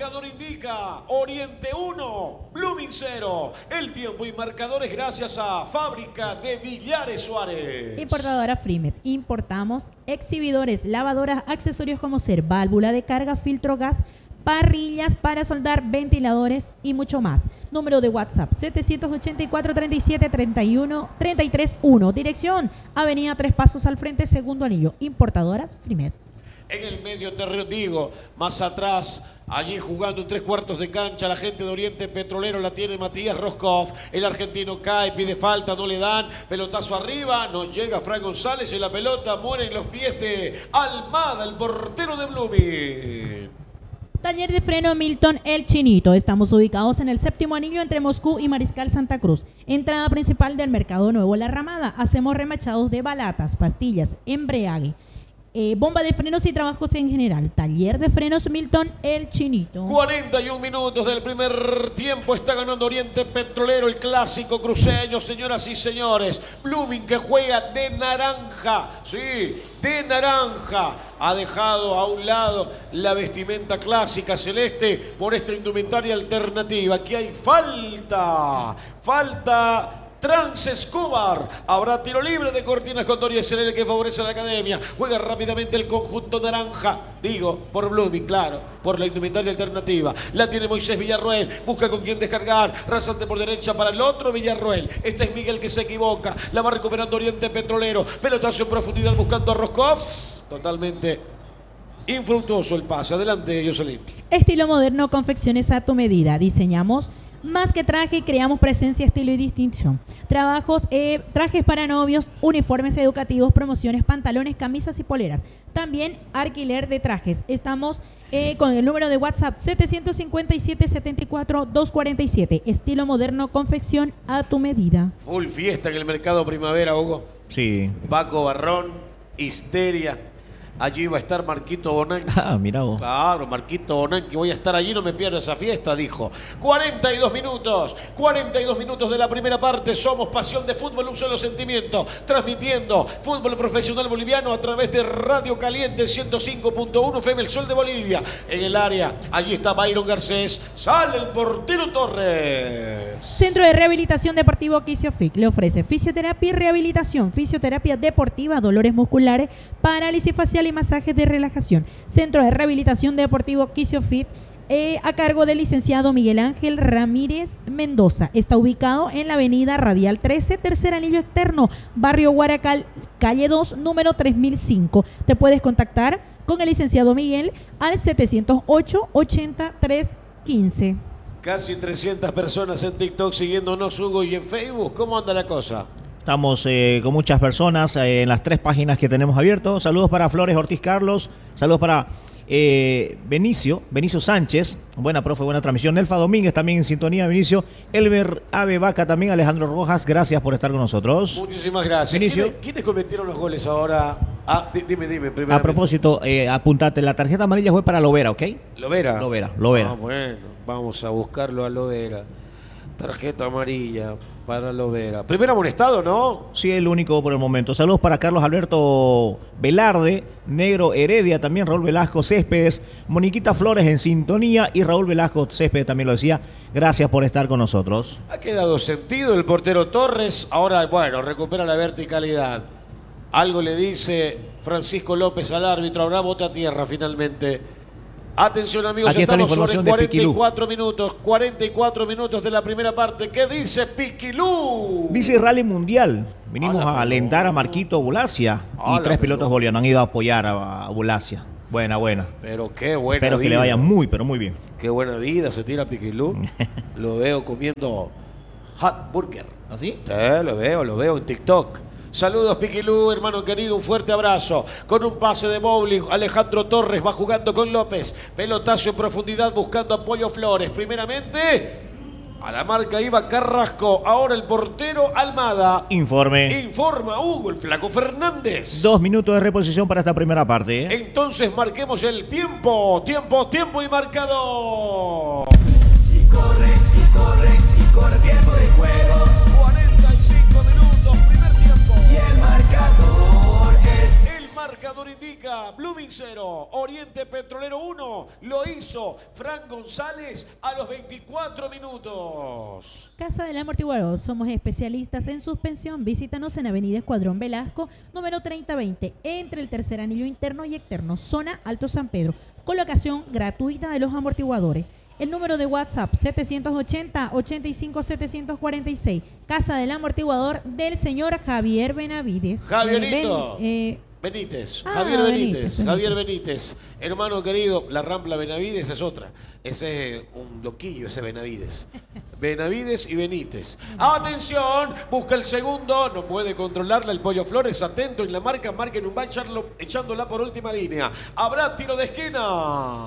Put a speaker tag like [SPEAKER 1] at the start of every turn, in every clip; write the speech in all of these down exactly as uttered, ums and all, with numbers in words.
[SPEAKER 1] marcador indica Oriente uno, Blooming cero. El tiempo y marcadores gracias a Fábrica de Villares Suárez.
[SPEAKER 2] Importadora Frimet. Importamos exhibidores, lavadoras, accesorios como ser válvula de carga, filtro gas, parrillas para soldar, ventiladores y mucho más. Número de WhatsApp setecientos ochenta y cuatro, treinta y siete, treinta y uno, treinta y tres uno. Dirección Avenida Tres Pasos al frente, segundo anillo. Importadora Frimet.
[SPEAKER 1] En el medio terreno, digo, más atrás, allí jugando en tres cuartos de cancha, la gente de Oriente Petrolero la tiene Matías Roscoff. El argentino cae, pide falta, no le dan. Pelotazo arriba, no llega Fran González y la pelota muere en los pies de Almada, el portero de Blooming.
[SPEAKER 2] Taller de freno Milton El Chinito. Estamos ubicados en el séptimo anillo entre Moscú y Mariscal Santa Cruz. Entrada principal del Mercado Nuevo La Ramada. Hacemos remachados de balatas, pastillas, embrague, Eh, bomba de frenos y trabajos en general. Taller de frenos Milton El Chinito.
[SPEAKER 1] cuarenta y un minutos del primer tiempo. Está ganando Oriente Petrolero, el clásico cruceño, señoras y señores. Blooming que juega de naranja. Sí, de naranja. Ha dejado a un lado la vestimenta clásica celeste por esta indumentaria alternativa. Aquí hay falta. Falta. Trans Escobar. Habrá tiro libre de Cortinas con Doria Celele que favorece a la academia. Juega rápidamente el conjunto naranja. Digo, por Blooming, claro, por la indumentaria alternativa. La tiene Moisés Villarroel. Busca con quién descargar. Rasante por derecha para el otro Villarroel. Este es Miguel que se equivoca. La va recuperando Oriente Petrolero. Pelotazo en profundidad buscando a Roscoff. Totalmente infructuoso el pase. Adelante, Jocelyn.
[SPEAKER 2] Estilo moderno, confecciones a tu medida. Diseñamos más que traje, creamos presencia, estilo y distinción. Trabajos, eh, trajes para novios, uniformes educativos, promociones, pantalones, camisas y poleras. También alquiler de trajes. Estamos eh, con el número de WhatsApp setecientos cincuenta y siete, setenta y cuatro, doscientos cuarenta y siete. Estilo moderno, confección a tu medida.
[SPEAKER 1] Full fiesta en el mercado primavera, Hugo.
[SPEAKER 3] Sí.
[SPEAKER 1] Paco Barrón, histeria. Allí va a estar Marquito Bonán.
[SPEAKER 3] Ah, mira vos.
[SPEAKER 1] Claro, Marquito Bonán, que voy a estar allí, no me pierdo esa fiesta, dijo. cuarenta y dos minutos, cuarenta y dos minutos de la primera parte. Somos Pasión de Fútbol, un solo sentimiento. Transmitiendo fútbol profesional boliviano a través de Radio Caliente ciento cinco punto uno F M, el Sol de Bolivia. En el área, allí está Byron Garcés. Sale el portero Torres.
[SPEAKER 2] Centro de Rehabilitación Deportivo Quisio-F I C le ofrece fisioterapia y rehabilitación, fisioterapia deportiva, dolores musculares, parálisis facial y masajes de relajación. Centro de Rehabilitación Deportivo Quisio-F I C eh, a cargo del licenciado Miguel Ángel Ramírez Mendoza. Está ubicado en la avenida Radial trece, tercer anillo externo, barrio Guaracal, calle dos, número tres mil cinco. Te puedes contactar con el licenciado Miguel al setecientos ocho, ochenta, tres quince.
[SPEAKER 1] Casi trescientas personas en TikTok siguiéndonos, Hugo, y en Facebook. ¿Cómo anda la cosa?
[SPEAKER 3] Estamos eh, con muchas personas eh, en las tres páginas que tenemos abiertos. Saludos para Flores Ortiz Carlos. Saludos para eh, Benicio, Benicio Sánchez. Buena profe, buena transmisión. Nelfa Domínguez también en sintonía. Benicio. Elber Ave Vaca también. Alejandro Rojas, gracias por estar con nosotros.
[SPEAKER 1] Muchísimas gracias.
[SPEAKER 3] Benicio.
[SPEAKER 1] ¿Quiénes, ¿Quiénes cometieron los goles ahora? Ah, di- dime, dime.
[SPEAKER 3] A propósito, eh, apuntate, la tarjeta amarilla fue para Lovera, ¿ok?
[SPEAKER 1] Lovera.
[SPEAKER 3] Lovera, Lovera.
[SPEAKER 1] Ah, bueno, vamos a buscarlo a Lovera. Tarjeta amarilla para Lovera. Primer amonestado, ¿no?
[SPEAKER 3] Sí, el único por el momento. Saludos para Carlos Alberto Velarde, Negro Heredia, también Raúl Velasco Céspedes, Moniquita Flores en sintonía y Raúl Velasco Céspedes también lo decía. Gracias por estar con nosotros.
[SPEAKER 1] Ha quedado sentido el portero Torres. Ahora, bueno, recupera la verticalidad. Algo le dice Francisco López al árbitro. Ahora bota a tierra finalmente. Atención, amigos,
[SPEAKER 3] Aquí está la
[SPEAKER 1] estamos sobre
[SPEAKER 3] información de
[SPEAKER 1] cuarenta y
[SPEAKER 3] Piquilú.
[SPEAKER 1] cuatro minutos. cuarenta y cuatro minutos de la primera parte. ¿Qué dice Piquilú?
[SPEAKER 3] Bici Rally Mundial. Vinimos
[SPEAKER 1] Hola,
[SPEAKER 3] a alentar a Marquito Bulacia y
[SPEAKER 1] Hola,
[SPEAKER 3] tres
[SPEAKER 1] pero-
[SPEAKER 3] pilotos bolivianos han ido a apoyar a, a Bulacia. Buena, buena.
[SPEAKER 1] Pero qué buena
[SPEAKER 3] Espero que
[SPEAKER 1] vida.
[SPEAKER 3] le vaya muy, pero muy bien.
[SPEAKER 1] Qué buena vida se tira Piquilú. Lo veo comiendo hot burger.
[SPEAKER 3] ¿Así?
[SPEAKER 1] Sí, lo veo, lo veo en TikTok. Saludos, Piquilú, hermano querido, un fuerte abrazo. Con un pase de bowling, Alejandro Torres va jugando con López. Pelotazo en profundidad buscando a Pollo Flores. Primeramente, a la marca iba Carrasco. Ahora el portero Almada.
[SPEAKER 3] Informe.
[SPEAKER 1] Informa Hugo, el flaco Fernández.
[SPEAKER 3] Dos minutos de reposición para esta primera parte. ¿eh?
[SPEAKER 1] Entonces marquemos el tiempo. Tiempo, tiempo y marcador.
[SPEAKER 4] Y corre, y corre, y corre tiempo de juego.
[SPEAKER 1] cuarenta y cinco minutos, primer tiempo.
[SPEAKER 4] Y el marcador es
[SPEAKER 1] El marcador marcador indica Blooming cero, Oriente Petrolero uno. Lo hizo Fran González a los veinticuatro minutos.
[SPEAKER 2] Casa del Amortiguador, somos especialistas en suspensión. Visítanos en Avenida Escuadrón Velasco, número treinta veinte, entre el tercer anillo interno y externo, zona Alto San Pedro. Colocación gratuita de los amortiguadores. El número de WhatsApp setecientos ochenta, ochenta y cinco, setecientos cuarenta y seis. Casa del Amortiguador del señor Javier Benavides.
[SPEAKER 1] Javierito.
[SPEAKER 2] Eh, ben, eh,
[SPEAKER 1] Benítez,
[SPEAKER 2] ah,
[SPEAKER 1] Javier Benítez,
[SPEAKER 2] Benítez,
[SPEAKER 1] Javier
[SPEAKER 2] Benítez.
[SPEAKER 1] Benítez, hermano querido, la Rampla Benavides es otra, ese es un loquillo ese Benavides, Benavides y Benítez. Atención, busca el segundo, no puede controlarla el Pollo Flores, atento en la marca, marquen un va echarlo, echándola por última línea, habrá tiro de esquina.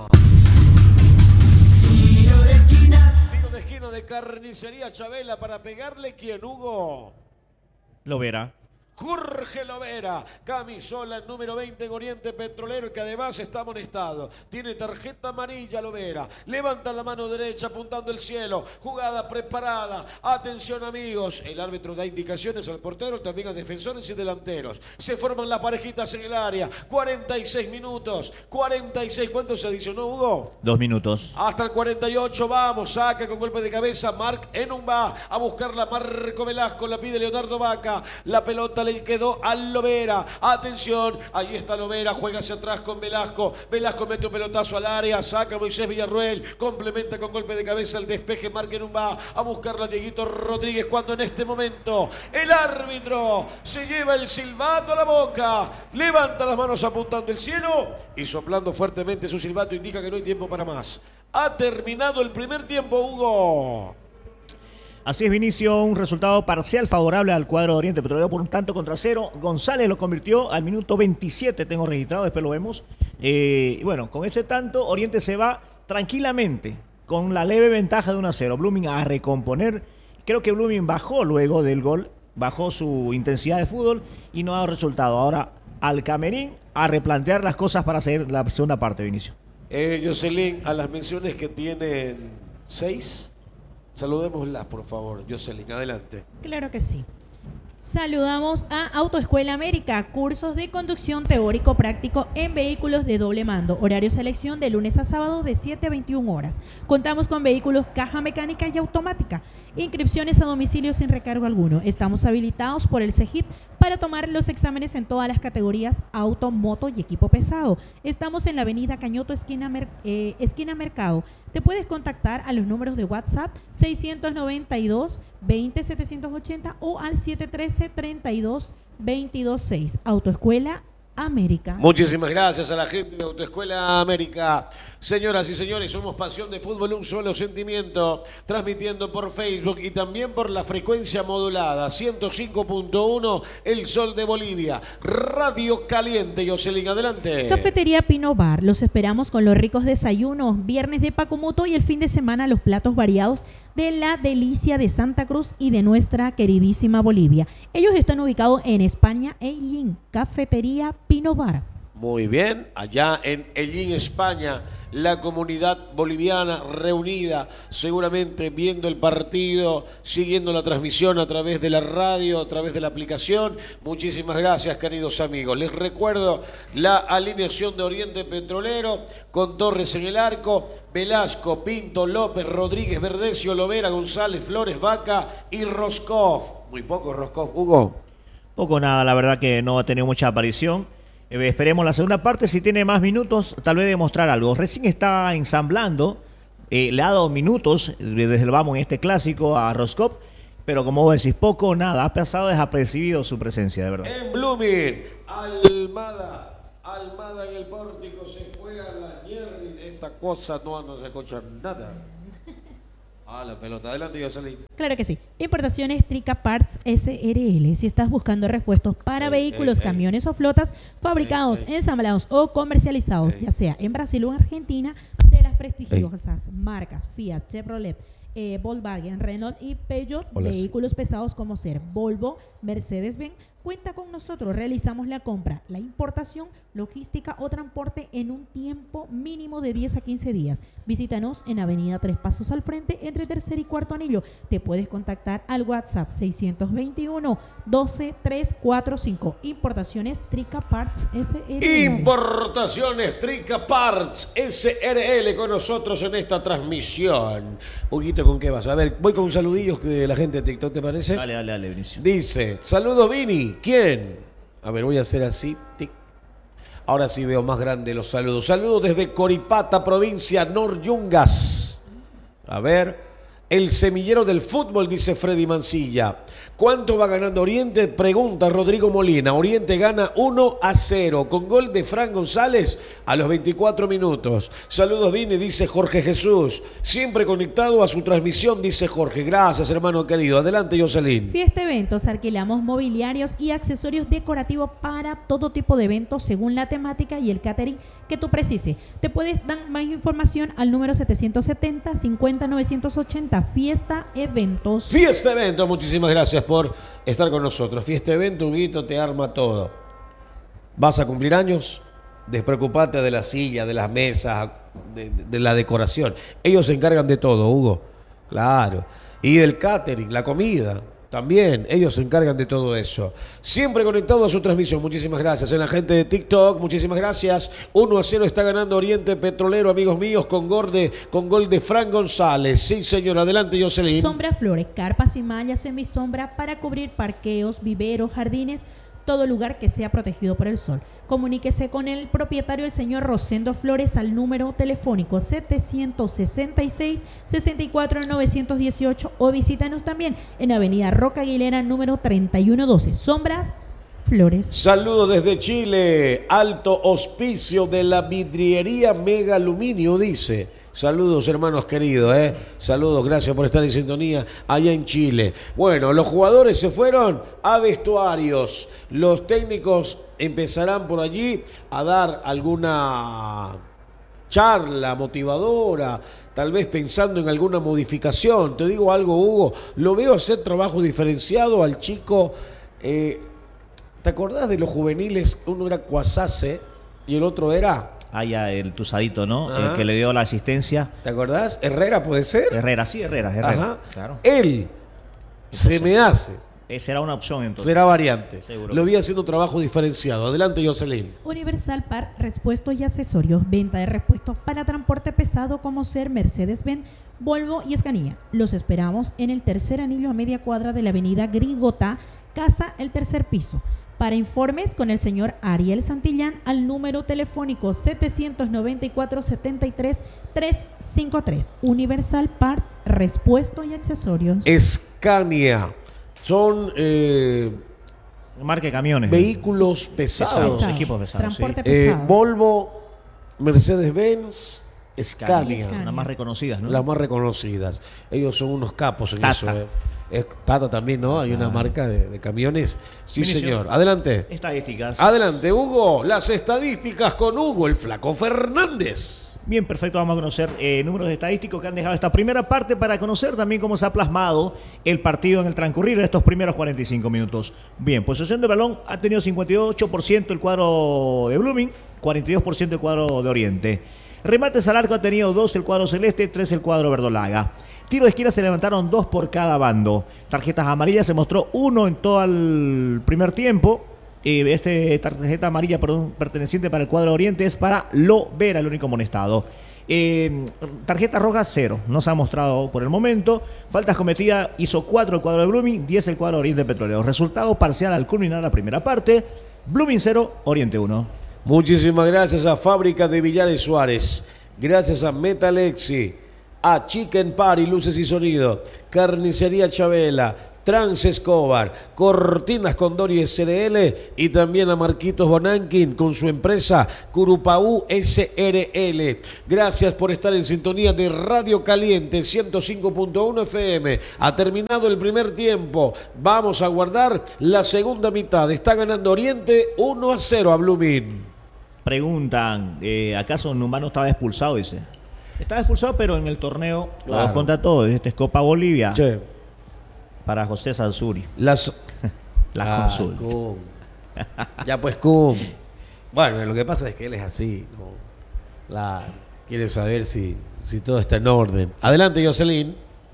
[SPEAKER 4] Tiro de esquina.
[SPEAKER 1] Tiro de esquina de Carnicería Chabela para pegarle, ¿quién, Hugo?
[SPEAKER 3] Lo verá.
[SPEAKER 1] Jorge Lovera, camisola número veinte en Oriente Petrolero, que además está amonestado. Tiene tarjeta amarilla Lovera. Levanta la mano derecha apuntando el cielo. Jugada preparada. Atención amigos. El árbitro da indicaciones al portero, también a defensores y delanteros. Se forman las parejitas en el área. cuarenta y seis minutos. cuarenta y seis. ¿Cuánto se adicionó, Hugo?
[SPEAKER 3] Dos minutos.
[SPEAKER 1] Hasta el cuarenta y ocho, vamos, saca con golpe de cabeza, Marc Enumba, a buscarla Marco Velasco, la pide Leonardo Vaca, la pelota le quedó a Lovera, atención, ahí está Lovera, juega hacia atrás con Velasco, Velasco mete un pelotazo al área, saca Moisés Villarruel, complementa con golpe de cabeza el despeje Marc Enumba, a buscarla a Dieguito Rodríguez, cuando en este momento el árbitro se lleva el silbato a la boca, levanta las manos apuntando el cielo y soplando fuertemente su silbato indica que no hay tiempo para más. Ha terminado el primer tiempo, Hugo.
[SPEAKER 3] Así es, Vinicio, un resultado parcial favorable al cuadro de Oriente Petrolero por un tanto contra cero. González lo convirtió al minuto veintisiete, tengo registrado, después lo vemos. Eh, y bueno, con ese tanto, Oriente se va tranquilamente, con la leve ventaja de uno a cero. Blooming a recomponer. Creo que Blooming bajó luego del gol, bajó su intensidad de fútbol y no ha dado resultado. Ahora al camerín a replantear las cosas para seguir la segunda parte, Vinicio.
[SPEAKER 1] Eh, Jocelyn, a las menciones que tienen seis, saludémoslas, por favor. Jocelyn, adelante.
[SPEAKER 2] Claro que sí. Saludamos a Autoescuela América, cursos de conducción teórico práctico en vehículos de doble mando, horario selección de lunes a sábado de siete a veintiuna horas. Contamos con vehículos caja mecánica y automática, inscripciones a domicilio sin recargo alguno. Estamos habilitados por el CEGIP para tomar los exámenes en todas las categorías auto, moto y equipo pesado. Estamos en la avenida Cañoto, esquina, Mer eh, esquina Mercado. Te puedes contactar a los números de WhatsApp seiscientos noventa y dos, veinte, setecientos ochenta o al siete trece, treinta y dos, veintidós seis. Autoescuela América.
[SPEAKER 1] Muchísimas gracias a la gente de Autoescuela América. Señoras y señores, somos Pasión de Fútbol, un solo sentimiento, transmitiendo por Facebook y también por la frecuencia modulada ciento cinco punto uno, El Sol de Bolivia. Radio Caliente, Jocelyn, adelante.
[SPEAKER 2] Cafetería Pino Bar, los esperamos con los ricos desayunos, viernes de Pacumuto y el fin de semana los platos variados de la delicia de Santa Cruz y de nuestra queridísima Bolivia. Ellos están ubicados en España, Ellín, Cafetería Pino Bar.
[SPEAKER 1] Muy bien, allá en Ellín, España, la comunidad boliviana reunida, seguramente viendo el partido, siguiendo la transmisión a través de la radio, a través de la aplicación. Muchísimas gracias, queridos amigos. Les recuerdo la alineación de Oriente Petrolero, con Torres en el arco, Velasco, Pinto, López, Rodríguez, Verdecio, Lovera, González, Flores, Vaca y Roscoff. Muy poco Roscoff, Hugo.
[SPEAKER 3] Poco nada, la verdad que no ha tenido mucha aparición. Eh, esperemos la segunda parte, si tiene más minutos, tal vez demostrar algo. Recién está ensamblando, eh, le ha dado minutos desde el vamos en este clásico a Roscoff, pero como vos decís, poco o nada, ha pasado desapercibido su presencia, de verdad.
[SPEAKER 1] En Blooming, Almada, Almada en el pórtico, se juega la mierda. Esta cosa no, no se escucha nada. Ah, la pelota. Adelante, Jocelyn.
[SPEAKER 2] Claro que sí. Importaciones Trica Parts S R L. Si estás buscando repuestos para
[SPEAKER 1] Ey,
[SPEAKER 2] vehículos,
[SPEAKER 1] ey, ey.
[SPEAKER 2] camiones o flotas fabricados,
[SPEAKER 1] Ey, ey.
[SPEAKER 2] ensamblados o comercializados,
[SPEAKER 1] Ey.
[SPEAKER 2] ya sea en Brasil o en Argentina, de las prestigiosas marcas Fiat, Chevrolet, eh, Volkswagen, Renault y Peugeot,
[SPEAKER 1] Hola,
[SPEAKER 2] vehículos pesados como ser Volvo, Mercedes-Benz, Cuenta con nosotros, realizamos la compra, la importación, logística o transporte en un tiempo mínimo de diez a quince días. Visítanos en Avenida Tres Pasos al Frente, entre tercer y cuarto anillo. Te puedes contactar al WhatsApp seiscientos veintiuno, doce, trescientos cuarenta y cinco. Importaciones Trica Parts S R L.
[SPEAKER 1] Importaciones Trica Parts S R L con nosotros en esta transmisión. Huguito, ¿con qué vas? A ver, voy con un saludillo de la gente de TikTok, ¿te parece?
[SPEAKER 3] Dale, dale, dale, Vinicio.
[SPEAKER 1] Dice, saludos Vini. ¿Quién? A ver, voy a hacer así. Tic. Ahora sí veo más grande los saludos. Saludos desde Coripata, provincia Noryungas. A ver. El semillero del fútbol, dice Freddy Mancilla. ¿Cuánto va ganando Oriente? Pregunta Rodrigo Molina. Oriente gana uno a cero con gol de Fran González a los veinticuatro minutos. Saludos Vini, dice Jorge Jesús. Siempre conectado a su transmisión, dice Jorge. Gracias, hermano querido. Adelante, Jocelyn.
[SPEAKER 2] Fiesta Eventos. Alquilamos mobiliarios y accesorios decorativos para todo tipo de eventos según la temática y el catering que tú precises. Te puedes dar más información al número setecientos setenta, cincuenta, novecientos ochenta. Fiesta Eventos.
[SPEAKER 1] Fiesta Eventos, muchísimas gracias por estar con nosotros. Fiesta Eventos, Huguito, te arma todo. ¿Vas a cumplir años? Despreocupate de la silla, de las mesas, de, de, de la decoración. Ellos se encargan de todo, Hugo. Claro. Y del catering, la comida. También, ellos se encargan de todo eso. Siempre conectado a su transmisión. Muchísimas gracias. En la gente de TikTok, muchísimas gracias. uno a cero está ganando Oriente Petrolero, amigos míos, con gol de, con gol de Fran González. Sí, señor. Adelante, Jocelyn.
[SPEAKER 2] Sombra Flores, carpas y mallas semisombra para cubrir parqueos, viveros, jardines, todo lugar que sea protegido por el sol. Comuníquese con el propietario, el señor Rosendo Flores, al número telefónico setecientos sesenta y seis, sesenta y cuatro, novecientos dieciocho o visítanos también en Avenida Roca Aguilera, número treinta y uno doce. Sombras Flores.
[SPEAKER 1] Saludos desde Chile. Alto auspicio de la vidriería Mega Aluminio, dice. Saludos, hermanos queridos, ¿eh? Saludos, gracias por estar en sintonía allá en Chile. Bueno, los jugadores se fueron a vestuarios. Los técnicos empezarán por allí a dar alguna charla motivadora, tal vez pensando en alguna modificación. Te digo algo, Hugo, lo veo hacer trabajo diferenciado al chico. Eh, ¿Te acordás de los juveniles? Uno era Cuasase y el otro era...
[SPEAKER 3] Ah, ya, el Tusadito, ¿no?
[SPEAKER 1] Ajá.
[SPEAKER 3] El que le dio la asistencia.
[SPEAKER 1] ¿Te acordás? Herrera, ¿puede ser?
[SPEAKER 3] Herrera, sí, Herrera, Herrera.
[SPEAKER 1] Ajá.
[SPEAKER 3] Claro.
[SPEAKER 1] Él se me hace.
[SPEAKER 3] Esa era una opción, entonces.
[SPEAKER 1] Será variante.
[SPEAKER 3] Seguro
[SPEAKER 1] Lo
[SPEAKER 3] que
[SPEAKER 1] vi
[SPEAKER 3] sí.
[SPEAKER 1] haciendo trabajo diferenciado. Adelante, Jocelyn.
[SPEAKER 2] Universal Par, repuestos y accesorios, venta de repuestos para transporte pesado como ser Mercedes-Benz, Volvo y Escanilla. Los esperamos en el tercer anillo a media cuadra de la avenida Grigotá, casa el tercer piso. Para informes con el señor Ariel Santillán al número telefónico setecientos noventa y cuatro, setenta y tres, trescientos cincuenta y tres. Universal Parts, repuestos y accesorios.
[SPEAKER 1] Escania. Son eh,
[SPEAKER 3] Marca de camiones.
[SPEAKER 1] vehículos pesados.
[SPEAKER 3] Pesados, equipos pesados,
[SPEAKER 2] Transporte
[SPEAKER 3] sí.
[SPEAKER 1] Eh,
[SPEAKER 2] pesado.
[SPEAKER 1] Volvo, Mercedes-Benz, Scania.
[SPEAKER 2] Scania.
[SPEAKER 3] Las más reconocidas, ¿no?
[SPEAKER 1] Las más reconocidas. Ellos son unos capos en
[SPEAKER 3] Tata.
[SPEAKER 1] eso. Eh. Es Tata también, ¿no? Hay una
[SPEAKER 3] Ah.
[SPEAKER 1] marca de, de camiones. Sí,
[SPEAKER 3] Vinicio.
[SPEAKER 1] señor. Adelante.
[SPEAKER 3] Estadísticas.
[SPEAKER 1] Adelante, Hugo. Las estadísticas con Hugo, el Flaco Fernández.
[SPEAKER 3] Bien, perfecto. Vamos a conocer eh, números estadísticos que han dejado esta primera parte para conocer también cómo se ha plasmado el partido en el transcurrir de estos primeros cuarenta y cinco minutos. Bien, posesión de balón ha tenido cincuenta y ocho por ciento el cuadro de Blooming, cuarenta y dos por ciento el cuadro de Oriente. Remates al arco ha tenido dos el cuadro celeste, tres el cuadro verdolaga. Tiro de esquina se levantaron dos por cada bando. Tarjetas amarillas se mostró uno en todo el primer tiempo. Eh, este tarjeta amarilla perdón, perteneciente para el cuadro de Oriente es para Lovera, el único amonestado. Eh, tarjeta roja, cero. No se ha mostrado por el momento. Faltas cometidas, hizo cuatro el cuadro de Blooming, diez el cuadro de Oriente Petrolero. Resultado parcial al culminar la primera parte. Blooming cero, Oriente uno.
[SPEAKER 1] Muchísimas gracias a Fábrica de Villares Suárez. Gracias a Metalexi, a Chicken Party, Luces y Sonido, Carnicería Chabela, Trans Escobar, Cortinas Condori S R L y también a Marquitos Bonanquín con su empresa Curupaú S R L. Gracias por estar en sintonía de Radio Caliente ciento cinco punto uno F M. Ha terminado el primer tiempo. Vamos a guardar la segunda mitad. Está ganando Oriente uno a cero a Blooming.
[SPEAKER 3] Preguntan, eh, ¿acaso Numano estaba expulsado? Dice. Estaba expulsado, pero en el torneo
[SPEAKER 1] Claro.
[SPEAKER 3] todos contra todos. Este es Copa Bolivia
[SPEAKER 1] Che,
[SPEAKER 3] para José Sansuri.
[SPEAKER 1] las,
[SPEAKER 3] La
[SPEAKER 1] Ah,
[SPEAKER 3] consulta.
[SPEAKER 1] Kun. Ya pues, Kun. Bueno, lo que pasa es que él es así, ¿no? La, quiere saber si, si todo está en orden. Adelante, Jocelyn.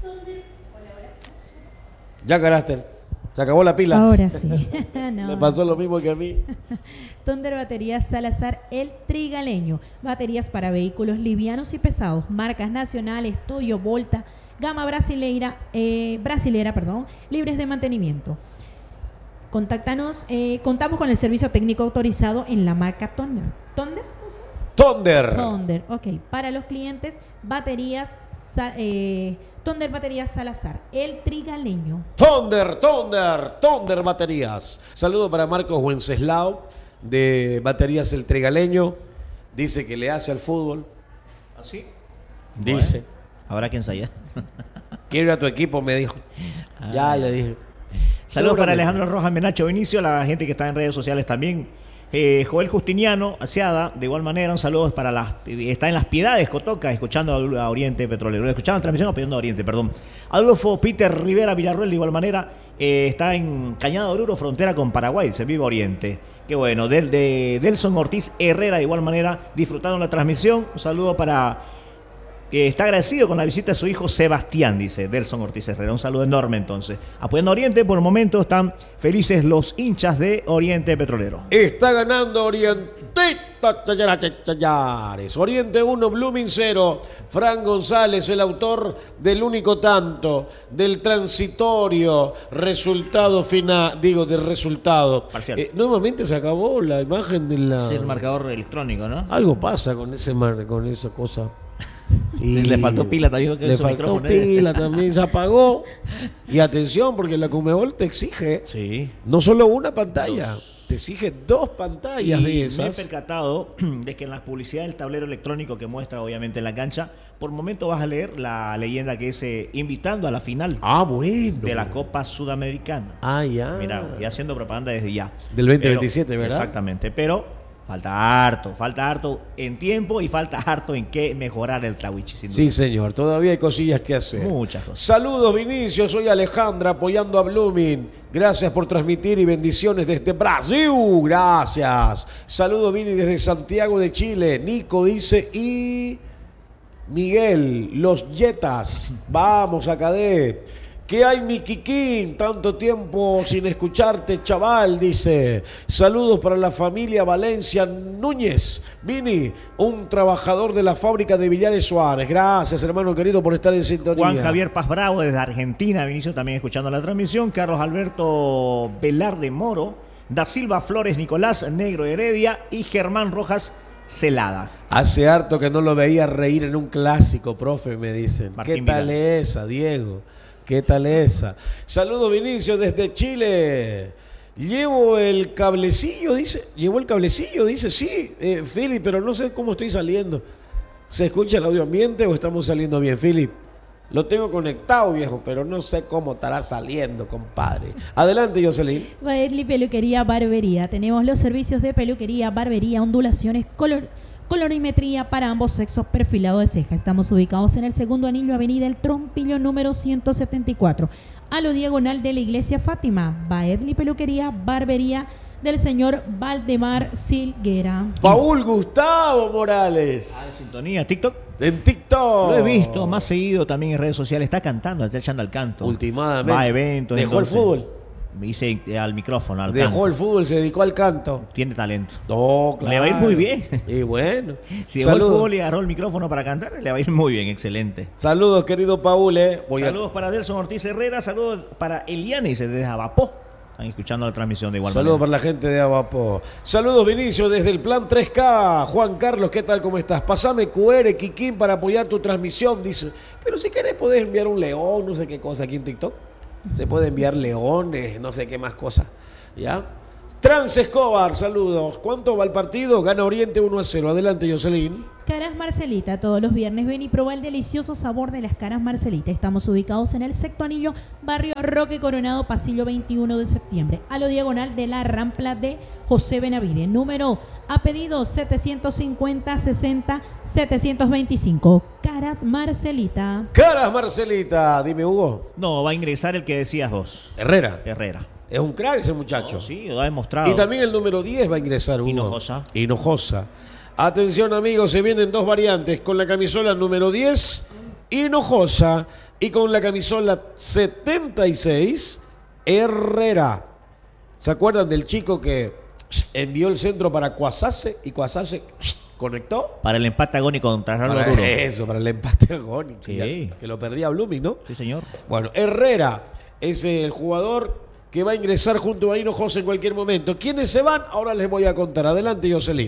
[SPEAKER 1] Ya, carácter. Se acabó la pila.
[SPEAKER 2] Ahora sí. No.
[SPEAKER 1] Me pasó lo mismo que a mí.
[SPEAKER 2] Thunder Baterías Salazar El Trigaleño. Baterías para vehículos livianos y pesados. Marcas nacionales, Toyo, Volta, gama brasileira, eh, brasilera, perdón, libres de mantenimiento. Contáctanos, eh, contamos con el servicio técnico autorizado en la marca Thunder. ¿Thunder?
[SPEAKER 1] Thunder.
[SPEAKER 2] Thunder, ok. Para los clientes, baterías, sa- eh, Thunder Baterías Salazar, El Trigaleño.
[SPEAKER 1] Thunder, Thunder, Thunder Baterías. Saludo para Marcos Wenceslao de Baterías El Trigaleño. Dice que le hace al fútbol.
[SPEAKER 3] ¿Así?
[SPEAKER 1] Dice.
[SPEAKER 3] Habrá que ensayar.
[SPEAKER 1] Quiero ir a tu equipo, me dijo. Ya le dije.
[SPEAKER 3] Saludos para
[SPEAKER 1] Seguramente.
[SPEAKER 3] Alejandro Rojas, Menacho Benicio, la gente que está en redes sociales también. Eh, Joel Justiniano, Aseada, de igual manera, un saludo para las. Está en Las Piedades, Cotoca, escuchando a Oriente Petrolero. Escuchando la transmisión o pidiendo a Oriente, perdón. Adolfo Peter Rivera Villarroel, de igual manera, eh, está en Cañada Oruro, frontera con Paraguay, se vive Oriente. Qué bueno. Del, de Delson Ortiz Herrera, de igual manera, disfrutando la transmisión. Un saludo para. Eh, está agradecido con la visita de su hijo Sebastián, dice Delson Ortiz Herrera. Un saludo enorme entonces. Apoyando a Oriente, por el momento están felices los hinchas de Oriente Petrolero.
[SPEAKER 1] Está ganando Orientita Chayares, Chayares. Oriente uno, Blooming cero. Fran González, el autor del único tanto, del transitorio resultado final, digo, del resultado.
[SPEAKER 3] Parcial.
[SPEAKER 1] Eh, nuevamente se acabó la imagen de la.
[SPEAKER 3] Es el marcador electrónico, ¿no?
[SPEAKER 1] Algo pasa con ese mar, con esa cosa.
[SPEAKER 3] Le faltó pila también, que
[SPEAKER 1] Le
[SPEAKER 3] esos
[SPEAKER 1] faltó
[SPEAKER 3] micrófonos, ¿eh?
[SPEAKER 1] pila también, se apagó. Y atención, porque la Conmebol te exige
[SPEAKER 3] Sí.
[SPEAKER 1] no solo una pantalla, te exige dos pantallas
[SPEAKER 3] Y
[SPEAKER 1] de
[SPEAKER 3] me he
[SPEAKER 1] esas.
[SPEAKER 3] percatado de que en la publicidad del tablero electrónico que muestra obviamente en la cancha, por momento vas a leer la leyenda que es eh, invitando a la final
[SPEAKER 1] Ah, bueno.
[SPEAKER 3] de la Copa Sudamericana.
[SPEAKER 1] Ah, ya.
[SPEAKER 3] Mira, y haciendo propaganda desde ya.
[SPEAKER 1] Del veinte
[SPEAKER 3] Pero-
[SPEAKER 1] veintisiete, ¿verdad?
[SPEAKER 3] Exactamente, pero falta harto, falta harto en tiempo y falta harto en qué mejorar el Tlahuichi, sin duda.
[SPEAKER 1] Sí, señor, todavía hay cosillas que hacer.
[SPEAKER 3] Muchas cosas.
[SPEAKER 1] Saludos, Vinicio, soy Alejandra apoyando a Blooming. Gracias por transmitir y bendiciones desde Brasil. Gracias. Saludos, Vini, desde Santiago de Chile. Nico dice y Miguel, los Yetas. Vamos, Acadé. ¿Qué hay, mi Kikín? Tanto tiempo sin escucharte, chaval, dice. Saludos para la familia Valencia Núñez. Vini, un trabajador de la fábrica de Villares Suárez. Gracias, hermano querido, por estar en sintonía.
[SPEAKER 3] Juan Javier Paz Bravo desde Argentina, Vinicio también escuchando la transmisión. Carlos Alberto Velarde Moro, Da Silva Flores Nicolás Negro Heredia y Germán Rojas Celada.
[SPEAKER 1] Hace harto que no lo veía reír en un clásico, profe, me dicen.
[SPEAKER 3] Martín
[SPEAKER 1] ¿Qué tal
[SPEAKER 3] Vidal.
[SPEAKER 1] esa, Diego? ¿Qué tal esa? Saludos, Vinicio, desde Chile. Llevo el cablecillo, dice. Llevo el cablecillo, dice. Sí, eh, Philip, pero no sé cómo estoy saliendo. ¿Se escucha el audio ambiente o estamos saliendo bien, Philip? Lo tengo conectado, viejo, pero no sé cómo estará saliendo, compadre. Adelante, Jocelyn.
[SPEAKER 2] Baedli Peluquería Barbería. Tenemos los servicios de peluquería, barbería, ondulaciones, color, colorimetría para ambos sexos, perfilado de ceja. Estamos ubicados en el segundo anillo, avenida El Trompillo, número ciento setenta y cuatro, a lo diagonal de la iglesia Fátima. Baedli Peluquería Barbería del señor Valdemar Silguera.
[SPEAKER 1] Paul Gustavo Morales.
[SPEAKER 3] Ah, de sintonía, TikTok.
[SPEAKER 1] En TikTok.
[SPEAKER 3] Lo he visto más seguido también en redes sociales. Está cantando, está echando al canto.
[SPEAKER 1] Últimamente.
[SPEAKER 3] Va a eventos.
[SPEAKER 1] Dejó
[SPEAKER 3] entonces,
[SPEAKER 1] el fútbol.
[SPEAKER 3] Me dice eh, al micrófono, al
[SPEAKER 1] Dejó
[SPEAKER 3] canto.
[SPEAKER 1] el fútbol, se dedicó al canto.
[SPEAKER 3] Tiene talento.
[SPEAKER 1] No, claro.
[SPEAKER 3] Le va a ir muy bien.
[SPEAKER 1] Y bueno.
[SPEAKER 3] Si dejó el
[SPEAKER 1] Saludos.
[SPEAKER 3] fútbol y agarró el micrófono para cantar, le va a ir muy bien, excelente.
[SPEAKER 1] Saludos, querido Paul. Eh. Voy a-
[SPEAKER 3] Saludos para Delson Ortiz Herrera, saludos para Elianis desde Abapó. Están escuchando la transmisión de igual
[SPEAKER 1] Saludos
[SPEAKER 3] manera.
[SPEAKER 1] para la gente de Abapo. Saludos, Vinicio, desde el Plan tres K. Juan Carlos, ¿qué tal? ¿Cómo estás? Pasame Q R, Kikín, para apoyar tu transmisión, dice. Pero si querés podés enviar un león, no sé qué cosa aquí en TikTok. Se puede enviar leones, no sé qué más cosas. ¿Ya? Trans Escobar, saludos. ¿Cuánto va el partido? Gana Oriente uno a cero. Adelante, Jocelyn.
[SPEAKER 2] Caras Marcelita, todos los viernes ven y prueba el delicioso sabor de las Caras Marcelita. Estamos ubicados en el sexto anillo, barrio Roque Coronado, pasillo veintiuno de septiembre, a lo diagonal de la rampla de José Benavide. Número a pedido setecientos cincuenta sesenta setecientos veinticinco. Caras Marcelita.
[SPEAKER 1] Caras Marcelita, dime Hugo.
[SPEAKER 3] No, va a ingresar el que decías vos,
[SPEAKER 1] Herrera.
[SPEAKER 3] Herrera.
[SPEAKER 1] Es un crack ese muchacho.
[SPEAKER 3] No, sí, lo ha demostrado.
[SPEAKER 1] Y también el número diez va a ingresar uno.
[SPEAKER 3] Hinojosa.
[SPEAKER 1] Hinojosa. Atención amigos, se vienen dos variantes. Con la camisola número diez, Hinojosa. Y con la camisola setenta y seis, Herrera. ¿Se acuerdan del chico que envió el centro para Cuasase y Cuasase conectó?
[SPEAKER 3] Para el empate agónico contra Ralo
[SPEAKER 1] Para
[SPEAKER 3] Duro.
[SPEAKER 1] eso, para el empate agónico.
[SPEAKER 3] Sí.
[SPEAKER 1] Ya, que lo perdía Blooming, ¿no?
[SPEAKER 3] Sí, señor.
[SPEAKER 1] Bueno, Herrera es el jugador que va a ingresar junto a Hinojosa en cualquier momento. ¿Quiénes se van? Ahora les voy a contar. Adelante, Jocelyn.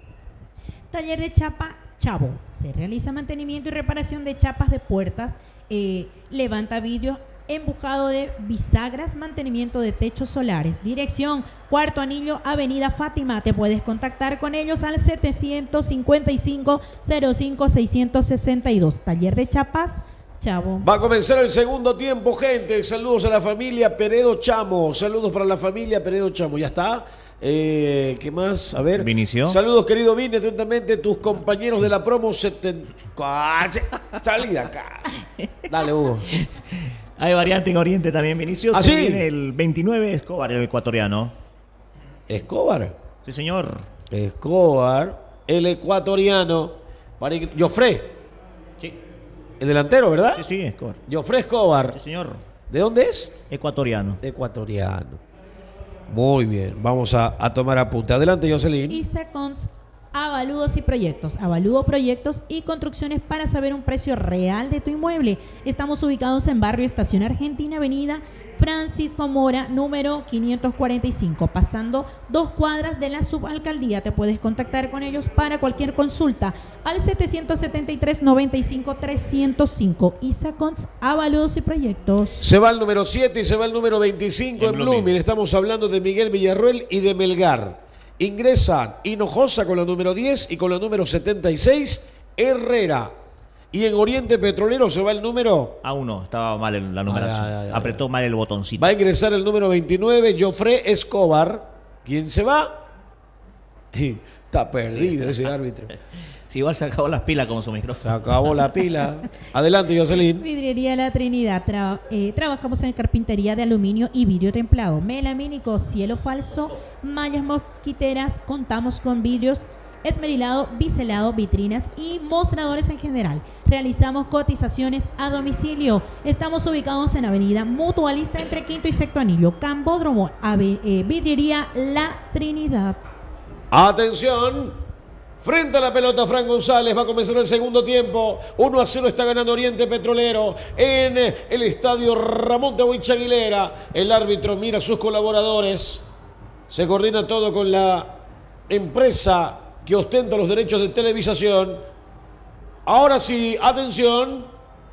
[SPEAKER 2] Taller de chapa Chavo. Se realiza mantenimiento y reparación de chapas de puertas, eh, levanta vidrios, empujado de bisagras, mantenimiento de techos solares. Dirección Cuarto Anillo, Avenida Fátima. Te puedes contactar con ellos al setecientos cincuenta y cinco, cero cinco, seiscientos sesenta y dos. Taller de chapas Chavo.
[SPEAKER 1] Va a comenzar el segundo tiempo, gente. Saludos a la familia Peredo Chamo. Saludos para la familia Peredo Chamo. ¿Ya está? Eh, ¿Qué más? A ver.
[SPEAKER 3] Vinicio.
[SPEAKER 1] Saludos, querido Vini. Atentamente, tus compañeros de la promo seten... Salí de acá. Dale, Hugo.
[SPEAKER 3] Hay variante en Oriente también, Vinicio.
[SPEAKER 1] ¿Ah,
[SPEAKER 3] Se
[SPEAKER 1] sí?
[SPEAKER 3] viene el veintinueve, Escobar, el ecuatoriano.
[SPEAKER 1] Escobar.
[SPEAKER 3] Sí, señor.
[SPEAKER 1] Escobar, el ecuatoriano. Para... Jofré,
[SPEAKER 3] Sí,
[SPEAKER 1] el delantero, ¿verdad?
[SPEAKER 3] sí, sí, Escobar.
[SPEAKER 1] Jofré Escobar.
[SPEAKER 3] Sí, señor.
[SPEAKER 1] ¿De dónde es?
[SPEAKER 3] Ecuatoriano.
[SPEAKER 1] Ecuatoriano. Muy bien, vamos a, a tomar apunte. Adelante, Jocelyn.
[SPEAKER 2] Isacons Avaludos y Proyectos. Avalúo proyectos y construcciones para saber un precio real de tu inmueble. Estamos ubicados en Barrio Estación Argentina, Avenida Francisco Mora, número quinientos cuarenta y cinco, pasando dos cuadras de la subalcaldía. Te puedes contactar con ellos para cualquier consulta al setecientos setenta y tres, noventa y cinco, trescientos cinco. Isacons Avaludos y Proyectos.
[SPEAKER 1] Se va el número siete y se va el número veinticinco en,
[SPEAKER 3] En
[SPEAKER 1] Blooming.
[SPEAKER 3] Blooming.
[SPEAKER 1] Estamos hablando de Miguel Villarruel y de Melgar. Ingresan Hinojosa con la número diez y con la número setenta y seis, Herrera. Y en Oriente Petrolero se va el número...
[SPEAKER 3] A uno, estaba mal el- la numeración.
[SPEAKER 1] ay, ay, ay.
[SPEAKER 3] Apretó mal el botoncito.
[SPEAKER 1] Va a ingresar el número veintinueve, Jofré Escobar. ¿Quién se va? Está perdido ese árbitro.
[SPEAKER 3] Sí, igual se acabó las pilas como su
[SPEAKER 1] Se
[SPEAKER 3] micrófono.
[SPEAKER 1] acabó la pila. Adelante, Jocelyn.
[SPEAKER 2] Vidriería La Trinidad. Tra- eh, trabajamos en carpintería de aluminio y vidrio templado, melamínico, cielo falso, mallas mosquiteras. Contamos con vidrios esmerilado, biselado, vitrinas y mostradores en general. Realizamos cotizaciones a domicilio. Estamos ubicados en Avenida Mutualista entre Quinto y Sexto Anillo, Cambódromo, ave- eh, Vidriería La Trinidad.
[SPEAKER 1] Atención. Frente a la pelota, Fran González. Va a comenzar el segundo tiempo. uno a cero está ganando Oriente Petrolero en el estadio Ramón de Huicha Aguilera. El árbitro mira a sus colaboradores. Se coordina todo con la empresa que ostenta los derechos de televisación. Ahora sí, atención.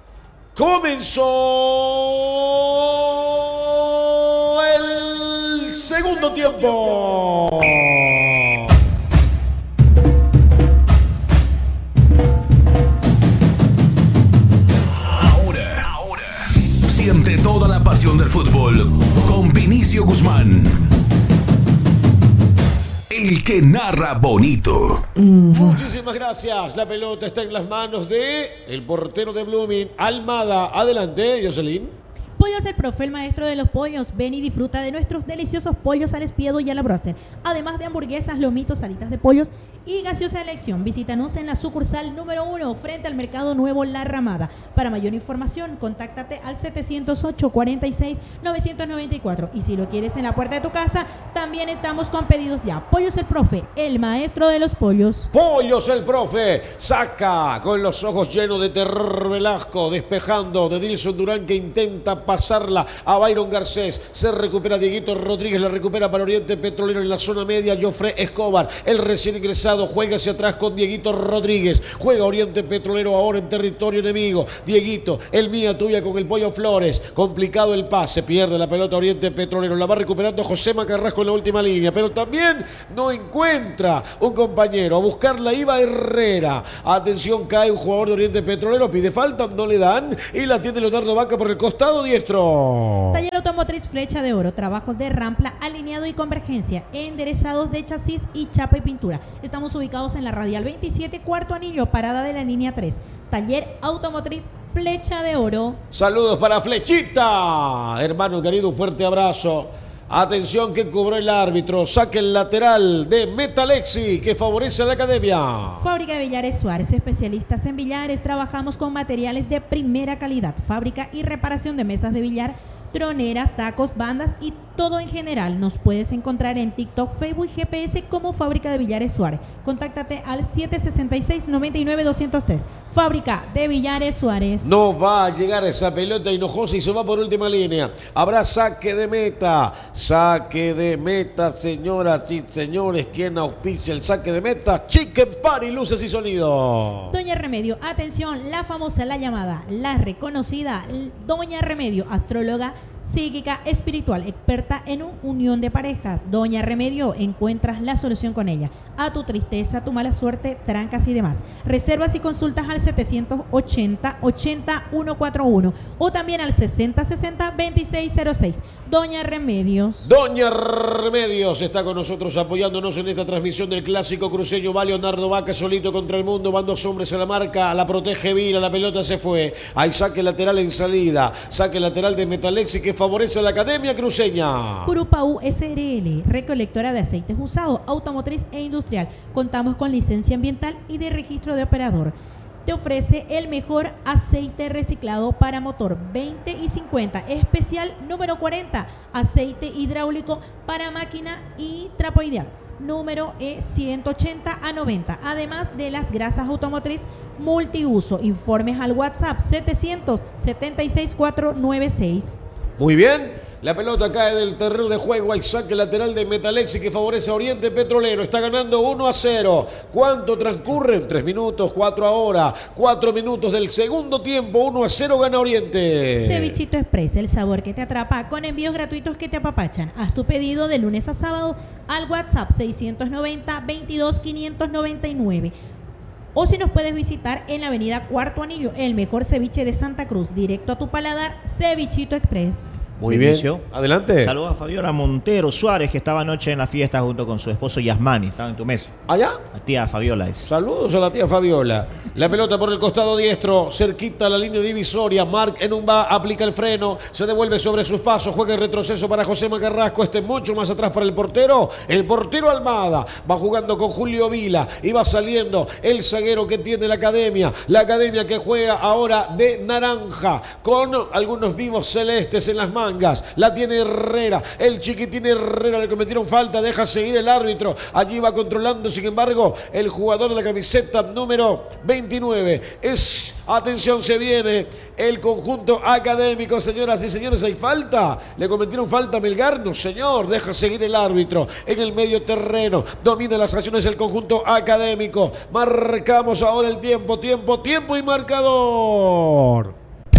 [SPEAKER 1] Comenzó el segundo tiempo.
[SPEAKER 5] Ahora, ahora, siente toda la pasión del fútbol con Vinicio Guzmán. El que narra bonito.
[SPEAKER 1] Muchísimas gracias. La pelota está en las manos de el portero de Blooming, Almada. Adelante, Jocelyn.
[SPEAKER 2] Pollos El Profe, el maestro de los pollos. Ven y disfruta de nuestros deliciosos pollos al espiedo y a la broster. Además de hamburguesas, lomitos, salitas de pollos y gaseosa elección. Visítanos en la sucursal número uno, frente al Mercado Nuevo La Ramada. Para mayor información, contáctate al setecientos ocho, cuarenta y seis, novecientos noventa y cuatro. Y si lo quieres en la puerta de tu casa, también estamos con pedidos ya. Pollos El Profe, el maestro de los pollos.
[SPEAKER 1] Pollos el profe. Saca con los ojos llenos de terror Velasco. Despejando de Dilson Durán que intenta pasarla a Byron Garcés. Se recupera Dieguito Rodríguez. La recupera para Oriente Petrolero en la zona media. Jofré Escobar, el recién ingresado, juega hacia atrás con Dieguito Rodríguez. Juega Oriente Petrolero ahora en territorio enemigo. Dieguito, el mía tuya con el Pollo Flores. Complicado el pase. Pierde la pelota Oriente Petrolero. La va recuperando José Macarrasco en la última línea. Pero también no encuentra un compañero. A buscarla iba Herrera. Atención, cae un jugador de Oriente Petrolero. Pide falta, no le dan. Y la tiene Leonardo Vaca por el costado diestro.
[SPEAKER 2] Taller Automotriz Flecha de Oro, trabajos de rampla, alineado y convergencia, enderezados de chasis y chapa y pintura. Estamos ubicados en la Radial veintisiete, Cuarto Anillo, parada de la línea tres. Taller Automotriz Flecha de Oro.
[SPEAKER 1] Saludos para Flechita. Hermano querido, un fuerte abrazo. Atención que cobró el árbitro. Saque el lateral de Metalexi que favorece a la academia.
[SPEAKER 2] Fábrica de Billares Suárez, especialistas en billares. Trabajamos con materiales de primera calidad. Fábrica y reparación de mesas de billar, troneras, tacos, bandas y todo en general. Nos puedes encontrar en TikTok, Facebook y G P S como Fábrica de Billares Suárez. Contáctate al siete seis seis, nueve nueve, dos cero tres. Fábrica de Billares Suárez.
[SPEAKER 1] No va a llegar esa pelota Hinojosa y se va por última línea. Habrá saque de meta. Saque de meta, señoras y señores. ¿Quién auspicia el saque de meta? Chicken Party, luces y sonido.
[SPEAKER 2] Doña Remedio, atención, la famosa, la llamada, la reconocida Doña Remedio, astróloga, psíquica, espiritual, experta en un unión de parejas. Doña Remedio, encuentras la solución con ella a tu tristeza, tu mala suerte, trancas y demás. Reservas y consultas al setecientos ochenta, ochenta, ciento cuarenta y uno o también al sesenta, sesenta, veintiséis cero seis. Doña Remedios.
[SPEAKER 1] Doña Remedios está con nosotros apoyándonos en esta transmisión del clásico cruceño. Va Leonardo Vaca solito contra el mundo, van dos hombres a la marca, la protege Vila, la pelota se fue. Hay saque lateral en salida, saque lateral de Metalexi que favorece a la academia cruceña.
[SPEAKER 2] Curupau S R L, recolectora de aceites usados, automotriz e industrial. Contamos con licencia ambiental y de registro de operador. Te ofrece el mejor aceite reciclado para motor veinte y cincuenta, especial número cuarenta, aceite hidráulico para máquina y trapoideal, número E ciento ochenta a noventa, además de las grasas automotriz multiuso. Informes al WhatsApp setecientos setenta y seis, cuatrocientos noventa y seis.
[SPEAKER 1] Muy bien, la pelota cae del terreno de juego. Hay saque lateral de Metalexi que favorece a Oriente Petrolero. Está ganando uno a cero. ¿Cuánto transcurren? tres minutos, cuatro ahora. cuatro minutos del segundo tiempo. uno a cero gana Oriente.
[SPEAKER 2] Cevichito Express, el sabor que te atrapa con envíos gratuitos que te apapachan. Haz tu pedido de lunes a sábado al WhatsApp seiscientos noventa, veintidós, quinientos noventa y nueve. O si nos puedes visitar en la avenida Cuarto Anillo, el mejor ceviche de Santa Cruz, directo a tu paladar, Cevichito Express.
[SPEAKER 1] Muy bien,
[SPEAKER 3] Inicio.
[SPEAKER 1] adelante.
[SPEAKER 3] Saludos a Fabiola Montero Suárez, que estaba anoche en la fiesta junto con su esposo Yasmani. Estaba en tu mesa.
[SPEAKER 1] ¿Allá?
[SPEAKER 3] La tía Fabiola es.
[SPEAKER 1] Saludos a la tía Fabiola. La pelota por el costado diestro, cerquita a la línea divisoria. Marc Enumba aplica el freno, se devuelve sobre sus pasos, juega el retroceso para José Macarrasco. Este mucho más atrás para el portero. El portero Almada va jugando con Julio Vila y va saliendo el zaguero que tiene la academia. La academia que juega ahora de naranja con algunos vivos celestes en las mangas. La tiene Herrera, el chiquitín Herrera, le cometieron falta, deja seguir el árbitro. Allí va controlando, sin embargo, el jugador de la camiseta número veintinueve. Es, atención, se viene el conjunto académico, señoras y señores. ¿Hay falta? ¿Le cometieron falta a Melgar? No, señor, deja seguir el árbitro en el medio terreno. Domina las acciones el conjunto académico. Marcamos ahora el tiempo, tiempo, tiempo y marcador.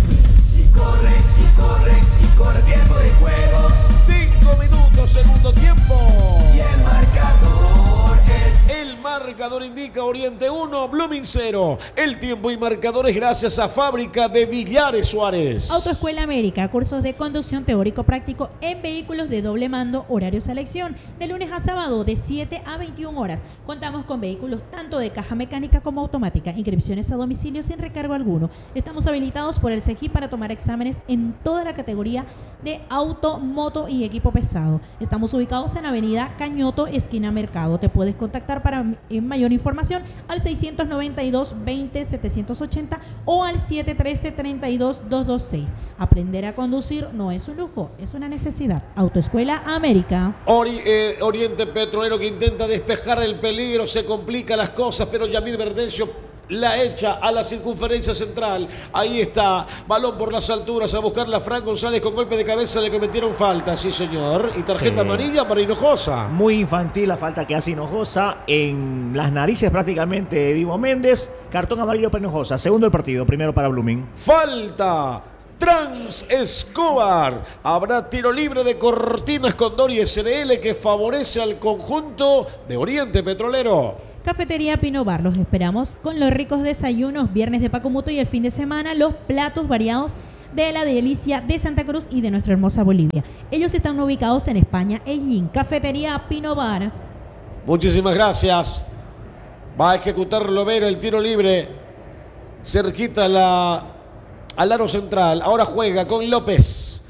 [SPEAKER 4] Y corre, y corre, y corre, tiempo de juego.
[SPEAKER 1] Cinco minutos, segundo tiempo.
[SPEAKER 4] Y el marcador es...
[SPEAKER 1] El marcador indica Oriente uno, Blooming cero. El tiempo y marcador es gracias a Fábrica de Billares Suárez.
[SPEAKER 2] Autoescuela América, cursos de conducción teórico-práctico en vehículos de doble mando, horario selección, de lunes a sábado de siete a veintiuna horas. Contamos con vehículos tanto de caja mecánica como automática, inscripciones a domicilio sin recargo alguno. Estamos habilitados por el C E G I para tomar exámenes en toda la categoría de auto, moto y equipo pesado. Estamos ubicados en Avenida Cañoto, esquina Mercado. Te puedes contactar para mayor información al seiscientos noventa y dos, veinte, setecientos ochenta o al siete uno tres, treinta y dos, doscientos veintiséis. Aprender a conducir no es un lujo, es una necesidad. Autoescuela América.
[SPEAKER 1] Ori- eh, Oriente Petrolero que intenta despejar el peligro, se complica las cosas, pero Yamil Verdencio la echa a la circunferencia central. Ahí está, balón por las alturas a buscarla Fran González con golpe de cabeza, le cometieron falta, sí señor, y tarjeta
[SPEAKER 3] Sí.
[SPEAKER 1] amarilla para Hinojosa.
[SPEAKER 3] Muy infantil la falta que hace Hinojosa en las narices prácticamente de Divo Méndez. Cartón amarillo para Hinojosa. Segundo el partido, primero para Blooming.
[SPEAKER 1] Falta. Trans Escobar. Habrá tiro libre de Cortinas con Dori S R L que favorece al conjunto de Oriente Petrolero.
[SPEAKER 2] Cafetería Pino Bar, los esperamos con los ricos desayunos, viernes de Pacomuto y el fin de semana los platos variados de la delicia de Santa Cruz y de nuestra hermosa Bolivia. Ellos están ubicados en España, en Cafetería Pino Bar.
[SPEAKER 1] Muchísimas gracias. Va a ejecutar Lovera el tiro libre. Cerquita la, al aro central. Ahora juega con López.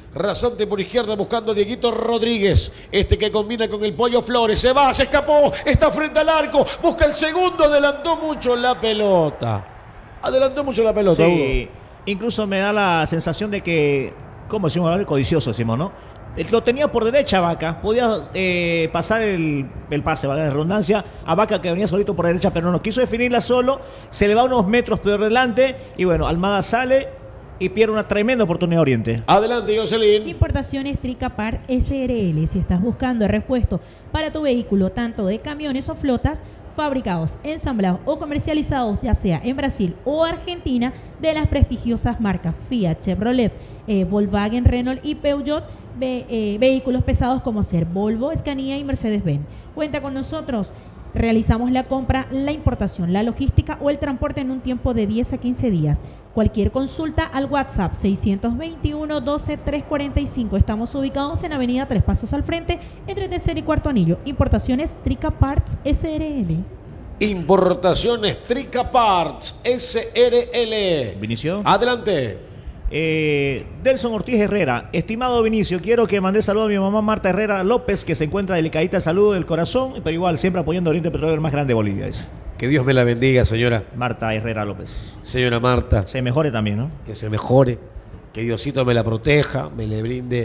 [SPEAKER 1] Rasante por izquierda buscando a Dieguito Rodríguez. Este que combina con el Pollo Flores. Se va, se escapó. Está frente al arco. Busca el segundo. Adelantó mucho la pelota. Adelantó mucho la pelota.
[SPEAKER 3] Sí,
[SPEAKER 1] Hugo.
[SPEAKER 3] incluso me da la sensación de que, ¿cómo decimos? Codicioso decimos, ¿no? Lo tenía por derecha Vaca, podía eh, pasar el, el pase, valga la redundancia, a Vaca que venía solito por derecha, pero no quiso definirla solo, se le va unos metros por delante y bueno, Almada sale y pierde una tremenda oportunidad Oriente.
[SPEAKER 1] Adelante, Jocelyn.
[SPEAKER 2] Importaciones Tricapart S R L. Si estás buscando repuesto para tu vehículo, tanto de camiones o flotas, fabricados, ensamblados o comercializados ya sea en Brasil o Argentina, de las prestigiosas marcas Fiat, Chevrolet, eh, Volkswagen, Renault y Peugeot, ve, eh, vehículos pesados como ser Volvo, Scania y Mercedes-Benz. Cuenta con nosotros. Realizamos la compra, la importación, la logística o el transporte en un tiempo de diez a quince días. Cualquier consulta al WhatsApp seiscientos veintiuno, doce, trescientos cuarenta y cinco. Estamos ubicados en Avenida Tres Pasos al Frente, entre Tercer y Cuarto Anillo. Importaciones Trica Parts S R L.
[SPEAKER 1] Importaciones Trica Parts S R L.
[SPEAKER 3] Vinicio.
[SPEAKER 1] Adelante.
[SPEAKER 3] Eh, Delson Ortiz Herrera, estimado Vinicio, quiero que mande saludo a mi mamá Marta Herrera López, que se encuentra delicadita de salud del corazón, pero igual siempre apoyando a Oriente Petrolero, el más grande de Bolivia. Dice.
[SPEAKER 1] Que Dios me la bendiga, señora.
[SPEAKER 3] Marta Herrera López.
[SPEAKER 1] Señora Marta.
[SPEAKER 3] Se mejore también, ¿no?
[SPEAKER 1] Que se mejore. Que Diosito me la proteja, me le brinde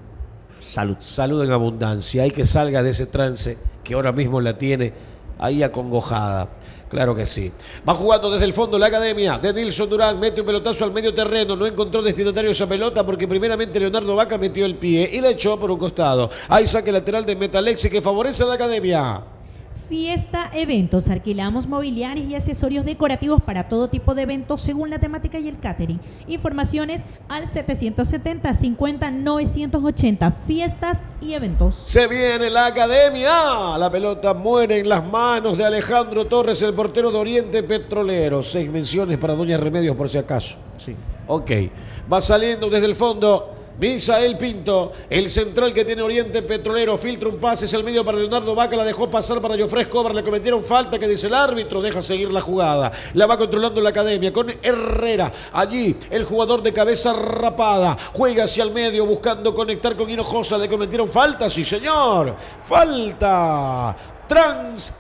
[SPEAKER 3] salud.
[SPEAKER 1] Salud en abundancia. Hay que salga de ese trance que ahora mismo la tiene ahí acongojada. Claro que sí. Va jugando desde el fondo la academia de Nilson Durán. Mete un pelotazo al medio terreno. No encontró destinatario esa pelota porque primeramente Leonardo Vaca metió el pie y la echó por un costado. Hay saque lateral de Metalexi que favorece a la academia.
[SPEAKER 2] Fiesta Eventos. Alquilamos mobiliarios y accesorios decorativos para todo tipo de eventos según la temática y el catering. Informaciones al setecientos setenta, cincuenta, novecientos ochenta. Fiestas y Eventos.
[SPEAKER 1] Se viene la academia. La pelota muere en las manos de Alejandro Torres, el portero de Oriente Petrolero. Seis menciones para Doña Remedios por si acaso.
[SPEAKER 3] Sí.
[SPEAKER 1] Ok. Va saliendo desde el fondo Misael Pinto, el central que tiene Oriente Petrolero, filtra un pase, es el medio para Leonardo Vaca, la dejó pasar para Jofré Escobar, le cometieron falta, que dice el árbitro, deja seguir la jugada, la va controlando la academia con Herrera, allí el jugador de cabeza rapada, juega hacia el medio buscando conectar con Hinojosa, le cometieron falta, sí señor, falta. Trans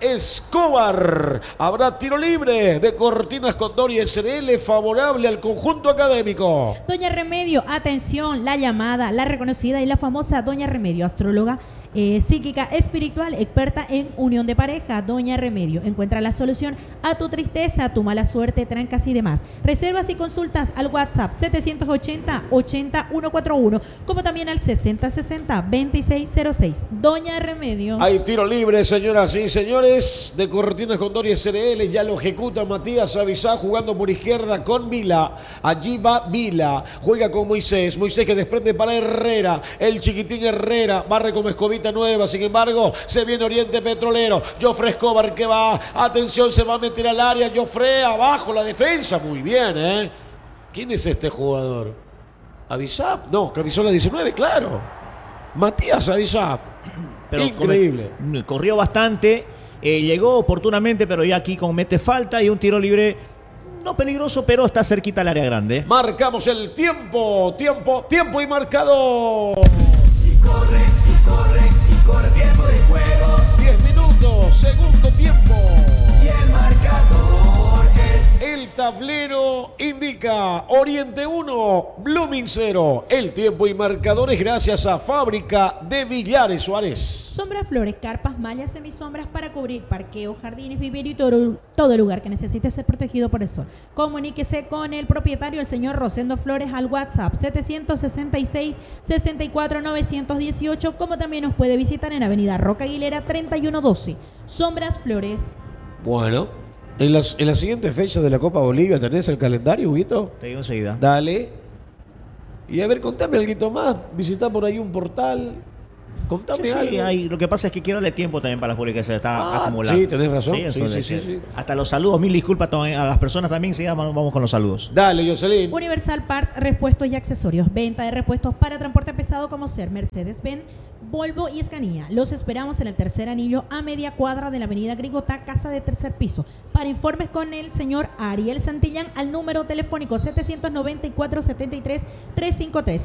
[SPEAKER 1] Escobar. Habrá tiro libre de Cortinas Condori S R L favorable al conjunto académico.
[SPEAKER 2] Doña Remedio, atención, la llamada, la reconocida y la famosa Doña Remedio, astróloga, eh, psíquica, espiritual, experta en unión de pareja. Doña Remedio encuentra la solución a tu tristeza, tu mala suerte, trancas y demás. Reservas y consultas al WhatsApp setecientos ochenta, ochenta, ciento cuarenta y uno, como también al sesenta sesenta, veintiséis cero seis. Doña Remedio.
[SPEAKER 1] Hay tiro libre, señoras y señores, de Cortinas Condori S R L. Ya lo ejecuta Matías Avisá jugando por izquierda con Vila. Allí va Vila. Juega con Moisés. Moisés que desprende para Herrera. El chiquitín Herrera barre como escobita nueva. Sin embargo, se viene Oriente Petrolero. Jofré Escobar que va. Atención, se va a meter al área. Jofré abajo la defensa. Muy bien, ¿eh? ¿Quién es este jugador? ¿Avisá? No, que avisó la diecinueve, claro. Matías Avisá.
[SPEAKER 3] Pero
[SPEAKER 1] increíble.
[SPEAKER 3] Come, corrió bastante, eh, llegó oportunamente, pero ya aquí comete falta y un tiro libre no peligroso, pero está cerquita al área grande.
[SPEAKER 1] Marcamos el tiempo, tiempo, tiempo y marcador.
[SPEAKER 4] Y corre, y corre, y corre, tiempo de juego.
[SPEAKER 1] diez minutos, segundo tiempo.
[SPEAKER 4] Y el marcador es...
[SPEAKER 1] El tablero indica Oriente uno, Blooming cero. El tiempo y marcadores gracias a Fábrica de Villares Suárez.
[SPEAKER 2] Sombras, flores, carpas, mallas, semisombras para cubrir parqueos, jardines, vivero y todo, todo lugar que necesite ser protegido por el sol. Comuníquese con el propietario, el señor Rosendo Flores, al WhatsApp setecientos sesenta y seis, sesenta y cuatro, novecientos dieciocho, como también nos puede visitar en Avenida Roca Aguilera treinta y uno doce. Sombras, flores.
[SPEAKER 1] Bueno, en las, en la siguiente fecha de la Copa Bolivia, ¿tenés el calendario, Huguito?
[SPEAKER 3] Te digo enseguida.
[SPEAKER 1] Dale. Y a ver, contame algo más. Visitá por ahí un portal. Contame
[SPEAKER 3] Sí, sí,
[SPEAKER 1] algo.
[SPEAKER 3] hay- lo que pasa es que quiero darle tiempo también para las públicas, se está
[SPEAKER 1] Ah,
[SPEAKER 3] acumulando.
[SPEAKER 1] sí, tenés razón.
[SPEAKER 3] eso
[SPEAKER 1] Sí,
[SPEAKER 3] de
[SPEAKER 1] sí, sí,
[SPEAKER 3] que-
[SPEAKER 1] sí.
[SPEAKER 3] Hasta los saludos, mil disculpas to- a las personas también, sí, vamos, vamos con los saludos.
[SPEAKER 1] Dale, Jocelyn.
[SPEAKER 2] Universal Parts, repuestos y accesorios. Venta de repuestos para transporte pesado como ser Mercedes-Benz, Volvo y Scania. Los esperamos en el tercer anillo a media cuadra de la avenida Grigotá, casa de tercer piso. Para informes con el señor Ariel Santillán al número telefónico setecientos noventa y cuatro, setenta y tres, trescientos cincuenta y tres.